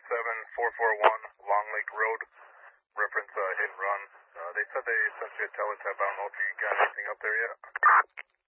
77441 Long Lake Road, reference hit and run. They said they sent you a teletype. I don't know if you got anything up there yet.